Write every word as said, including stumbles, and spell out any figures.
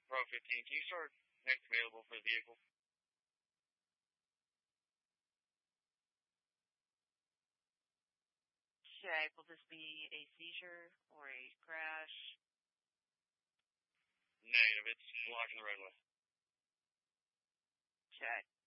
Pro fifteen, can you start next available for the vehicle? Check. Will this be a seizure or a crash? Negative. It's blocking the roadway. Check.